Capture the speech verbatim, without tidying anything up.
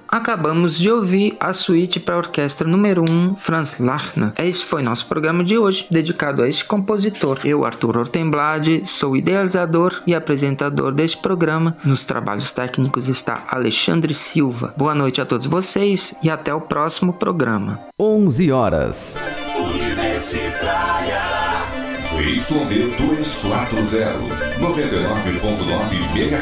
Acabamos de ouvir a suíte para a orquestra número um, Franz Lachner. Esse foi nosso programa de hoje, dedicado a esse compositor. Eu, Arthur Ortenblad, sou idealizador e apresentador deste programa. Nos trabalhos técnicos está Alexandre Silva. Boa noite a todos vocês e até o próximo programa. onze horas. Universitária Z Y D duzentos e quarenta, noventa e nove ponto nove MHz.